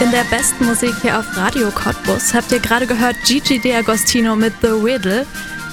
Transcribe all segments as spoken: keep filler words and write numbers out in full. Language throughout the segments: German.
In der besten Musik hier auf Radio Cottbus habt ihr gerade gehört Gigi D'Agostino mit The Riddle.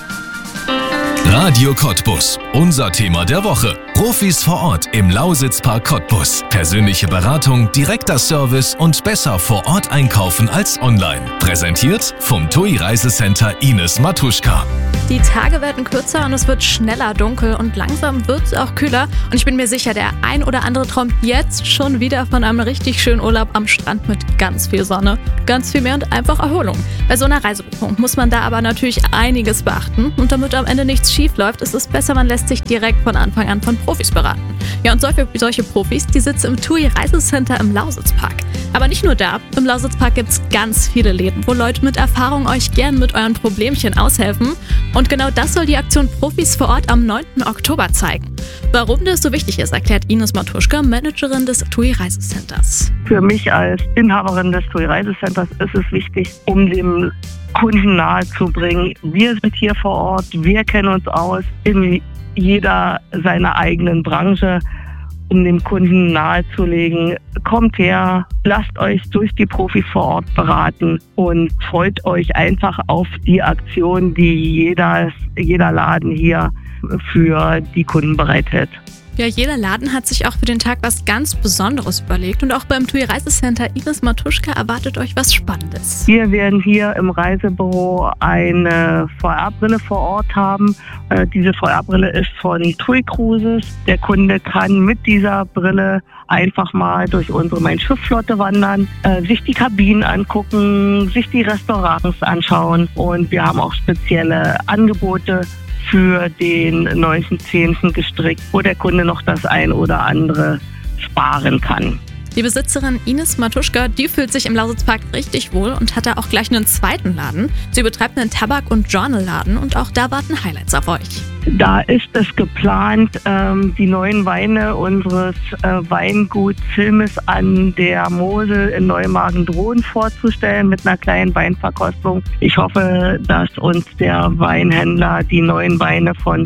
Radio Cottbus, unser Thema der Woche. Profis vor Ort im Lausitzpark Cottbus. Persönliche Beratung, direkter Service und besser vor Ort einkaufen als online. Präsentiert vom T U I Reisecenter Ines Matuschka. Die Tage werden kürzer und es wird schneller dunkel und langsam wird es auch kühler. Und ich bin mir sicher, der ein oder andere träumt jetzt schon wieder von einem richtig schönen Urlaub am Strand mit ganz viel Sonne, ganz viel Meer und einfach Erholung. Bei so einer Reisebuchung muss man da aber natürlich einiges beachten. Und damit am Ende nichts schief läuft, ist es besser, man lässt sich direkt von Anfang an von Profis beraten. Ja, und solche, solche Profis, die sitzen im T U I Reisecenter im Lausitzpark. Aber nicht nur da, im Lausitzpark gibt es ganz viele Läden, wo Leute mit Erfahrung euch gern mit euren Problemchen aushelfen. Und genau das soll die Aktion Profis vor Ort am neunten Oktober zeigen. Warum das so wichtig ist, erklärt Ines Matuschka, Managerin des T U I Reisecenters. Für mich als Inhaberin des T U I Reisecenters ist es wichtig, um dem Kunden nahezubringen. Wir sind hier vor Ort, wir kennen uns aus in jeder seiner eigenen Branche, um dem Kunden nahezulegen. Kommt her, lasst euch durch die Profis vor Ort beraten und freut euch einfach auf die Aktion, die jeder, jeder Laden hier für die Kunden bereithält. Ja, jeder Laden hat sich auch für den Tag was ganz Besonderes überlegt und auch beim T U I Reisecenter Ines Matuschka erwartet euch was Spannendes. Wir werden hier im Reisebüro eine V R-Brille vor Ort haben. Äh, diese V R-Brille ist von T U I Cruises. Der Kunde kann mit dieser Brille einfach mal durch unsere Mein-Schiff-Flotte wandern, äh, sich die Kabinen angucken, sich die Restaurants anschauen und wir haben auch spezielle Angebote für den neunten zehnten gestrickt, wo der Kunde noch das ein oder andere sparen kann. Die Besitzerin Ines Matuschka, die fühlt sich im Lausitzpark richtig wohl und hat da auch gleich einen zweiten Laden. Sie betreibt einen Tabak- und Journalladen und auch da warten Highlights auf euch. Da ist es geplant, ähm, die neuen Weine unseres äh, Weinguts Filmes an der Mosel in Neumagen-Drohnen vorzustellen mit einer kleinen Weinverkostung. Ich hoffe, dass uns der Weinhändler die neuen Weine von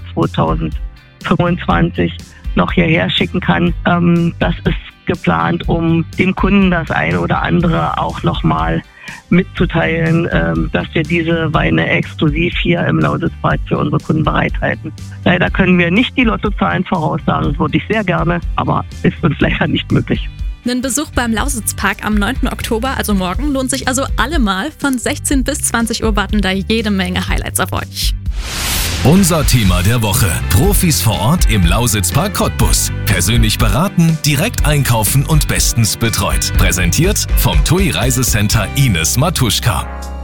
zweitausendfünfundzwanzig noch hierher schicken kann. Ähm, das ist geplant, um dem Kunden das eine oder andere auch nochmal mitzuteilen, ähm, dass wir diese Weine exklusiv hier im Lausitzpark für unsere Kunden bereithalten. Leider können wir nicht die Lottozahlen voraussagen, das würde ich sehr gerne, aber ist uns leider nicht möglich. Ein Besuch beim Lausitzpark am neunten Oktober, also morgen, lohnt sich also allemal. Von sechzehn bis zwanzig Uhr warten da jede Menge Highlights auf euch. Unser Thema der Woche. Profis vor Ort im Lausitzpark Cottbus. Persönlich beraten, direkt einkaufen und bestens betreut. Präsentiert vom T U I Reisecenter Ines Matuschka.